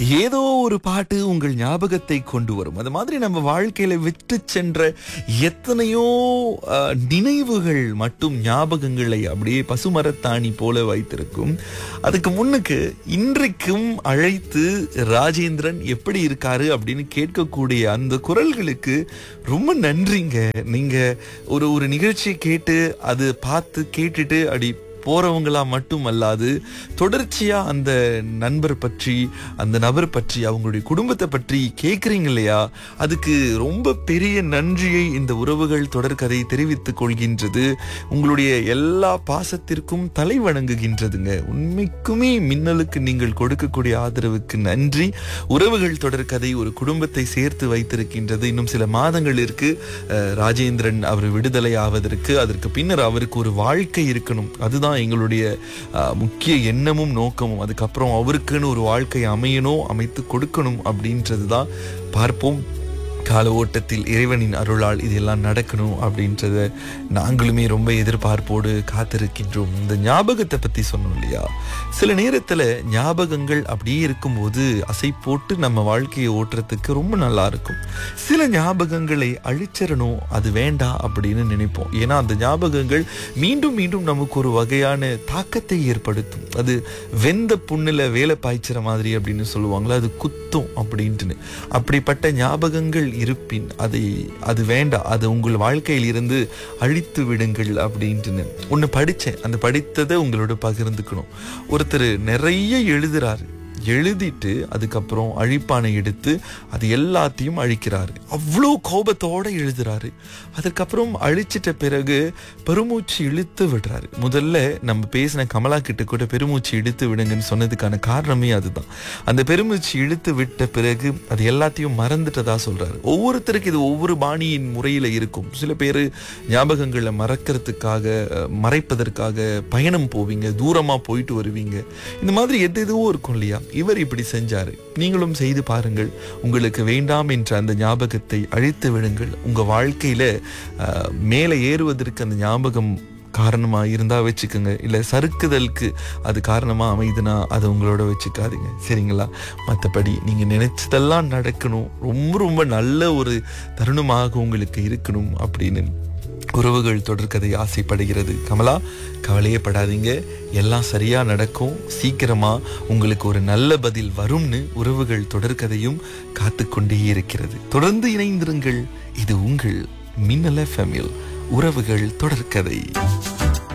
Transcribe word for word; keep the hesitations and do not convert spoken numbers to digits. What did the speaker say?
ஏதோ ஒரு பாட்டு உங்கள் ஞாபகத்தை கொண்டு வரும். அது மாதிரி நம்ம வாழ்க்கையில விட்டு சென்ற எத்தனையோ அஹ், நினைவுகள் மட்டும் ஞாபகங்களை அப்படியே பசுமரத்தாணி போல வைத்திருக்கும். அதுக்கு முன்னுக்கு இன்றைக்கும் அழைத்து ராஜேந்திரன் எப்படி இருக்காரு அப்படின்னு கேட்கக்கூடிய அந்த குரல்களுக்கு ரொம்ப நன்றிங்க. நீங்க ஒரு ஒரு நிகழ்ச்சியை கேட்டு அது பார்த்து கேட்டுட்டு அப்படி போறவங்களா மட்டும் அல்லாது தொடர்ச்சியா அந்த நண்பர் பற்றி, அந்த நபர் பற்றி, அவங்களுடைய குடும்பத்தை பற்றி கேட்குறீங்க இல்லையா, அதுக்கு ரொம்ப பெரிய நன்றியை இந்த உறவுகள் தொடர்கதை தெரிவித்துக் கொள்கின்றது. உங்களுடைய எல்லா பாசத்திற்கும் தலை வணங்குகின்றதுங்க. உண்மைக்குமே மின்னலுக்கு நீங்கள் கொடுக்கக்கூடிய ஆதரவுக்கு நன்றி. உறவுகள் தொடர்கதை ஒரு குடும்பத்தை சேர்த்து வைத்திருக்கின்றது. இன்னும் சில மாதங்கள் இருக்கு அஹ், ராஜேந்திரன் அவர் விடுதலை ஆவதற்கு. அதற்கு பின்னர் அவருக்கு ஒரு வாழ்க்கை இருக்கணும். அதுதான் எங்களுடைய அஹ், முக்கிய எண்ணமும் நோக்கமும். அதுக்கப்புறம் அவருக்குன்னு ஒரு வாழ்க்கை அமையணும், அமைத்து கொடுக்கணும் அப்படின்றது தான். பார்ப்போம். கால ஓட்டத்தில் இறைவனின் அருளால் இதெல்லாம் நடக்கணும் அப்படின்றத நாங்களுமே ரொம்ப எதிர்பார்ப்போடு காத்திருக்கின்றோம். இந்த ஞாபகத்தை பத்தி சொன்னோம் இல்லையா, சில நேரத்துல ஞாபகங்கள் அப்படியே இருக்கும்போது அசை போட்டு நம்ம வாழ்க்கையை ஓட்டுறதுக்கு ரொம்ப நல்லா இருக்கும். சில ஞாபகங்களை அழிச்சிடணும், அது வேண்டாம் அப்படின்னு நினைப்போம். ஏன்னா அந்த ஞாபகங்கள் மீண்டும் மீண்டும் நமக்கு ஒரு வகையான தாக்கத்தை ஏற்படுத்தும். அது வெந்த புண்ணுல வேலை பாய்ச்சிற மாதிரி அப்படின்னு சொல்லுவாங்களா, அது குத்தும் அப்படின்ட்டு. அப்படிப்பட்ட ஞாபகங்கள் இருப்பின் அதை அது வேண்டாம், அது உங்கள் வாழ்க்கையில் இருந்து அழித்து விடுங்கள் அப்படின்ட்டு ஒன்று படித்தேன். அந்த படித்ததை உங்களோட பகிர்ந்துக்கணும். ஒருத்தர் நிறைய எழுதுறாரு, எழுதிட்டு அதுக்கப்புறம் அழிப்பானை எடுத்து அது எல்லாத்தையும் அழிக்கிறாரு. அவ்வளோ கோபத்தோட எழுதுறாரு. அதுக்கப்புறம் அழிச்சிட்ட பிறகு பெருமூச்சு இழுத்து விடுறாரு. முதல்ல நம்ம பேசின கமலா கிட்ட கூட பெருமூச்சு இழுத்து விடுங்கன்னு சொன்னதுக்கான காரணமே அதுதான். அந்த பெருமூச்சு இழுத்து விட்ட பிறகு அது எல்லாத்தையும் மறந்துட்டதா சொல்றாரு. ஒவ்வொருத்தருக்கு இது ஒவ்வொரு பாணியின் முறையில இருக்கும். சில பேர் ஞாபகங்களை மறக்கிறதுக்காக, மறைப்பதற்காக பயணம் போவீங்க, தூரமா போயிட்டு வருவீங்க. இந்த மாதிரி எது எதுவோ இருக்கும் இல்லையா. இவர் இப்படி செஞ்சாரு. நீங்களும் செய்து பாருங்கள். உங்களுக்கு வேண்டாம் என்ற அந்த ஞாபகத்தை அழித்து விடுங்கள். உங்க வாழ்க்கையில அஹ், மேலே ஏறுவதற்கு அந்த ஞாபகம் காரணமா இருந்தா வச்சுக்கோங்க. இல்ல சறுக்குதலுக்கு அது காரணமா அமைதுன்னா அதை உங்களோட வச்சுக்காதீங்க, சரிங்களா? மற்றபடி நீங்க நினைச்சதெல்லாம் நடக்கணும், ரொம்ப ரொம்ப நல்ல ஒரு தருணமாக உங்களுக்கு இருக்கணும் அப்படின்னு உறவுகள் தொடர்கதை ஆசைப்படுகிறது. கமலா, கவலையே படாதீங்க, எல்லாம் சரியா நடக்கும். சீக்கிரமா உங்களுக்கு ஒரு நல்ல பதில் வரும்னு உறவுகள் தொடர்கதையும் காத்து கொண்டே இருக்கிறது. தொடர்ந்து இணைந்திருங்கள். இது உங்கள் மின்னல் எஃப்எம்மில் உறவுகள் தொடர்கதை.